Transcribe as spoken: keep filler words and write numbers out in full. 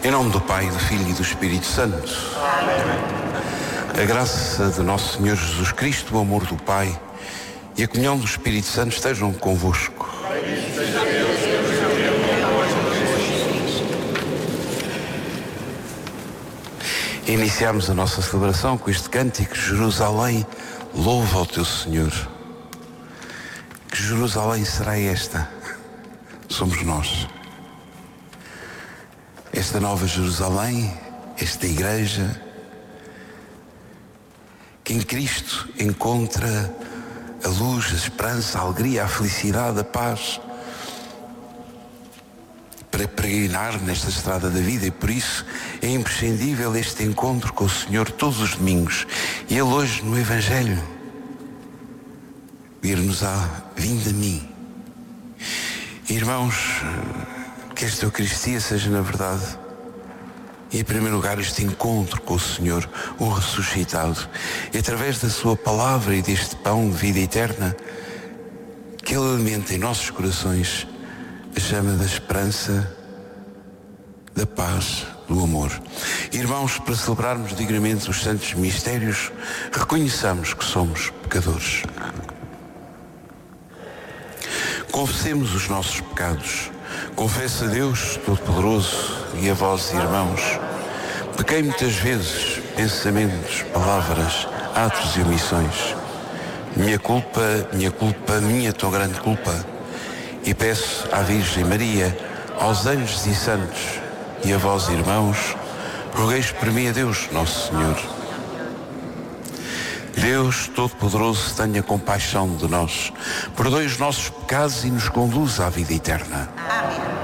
Em nome do Pai, do Filho e do Espírito Santo. Amém. A graça de nosso Senhor Jesus Cristo, o amor do Pai e a comunhão do Espírito Santo estejam convosco. Iniciamos a nossa celebração com este cântico: Jerusalém, louva ao teu Senhor. Que Jerusalém será esta? Somos nós. Esta nova Jerusalém, esta igreja, que em Cristo encontra a luz, a esperança, a alegria, a felicidade, a paz, para peregrinar nesta estrada da vida, e por isso é imprescindível este encontro com o Senhor todos os domingos. E Ele hoje no Evangelho dir-nos-á: vinde a mim. Irmãos, que esta Eucaristia seja na verdade, e em primeiro lugar este encontro com o Senhor, o ressuscitado, e através da sua palavra e deste pão de vida eterna, que Ele alimente em nossos corações a chama da esperança, da paz, do amor. Irmãos, para celebrarmos dignamente os santos mistérios, reconheçamos que somos pecadores. Confessemos os nossos pecados. Confesso a Deus Todo-Poderoso e a vós, irmãos, pequei muitas vezes, pensamentos, palavras, atos e omissões. Minha culpa, minha culpa, minha tão grande culpa. E peço à Virgem Maria, aos anjos e santos e a vós, irmãos, rogueis por mim a Deus, nosso Senhor. Deus Todo-Poderoso, tenha compaixão de nós, perdoe os nossos pecados e nos conduza à vida eterna. Amém.